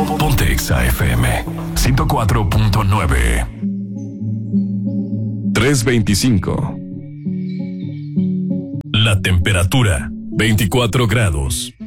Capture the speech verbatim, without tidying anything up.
Ponte Exa F M ciento cuatro punto nueve. tres veinticinco. La temperatura, veinticuatro grados.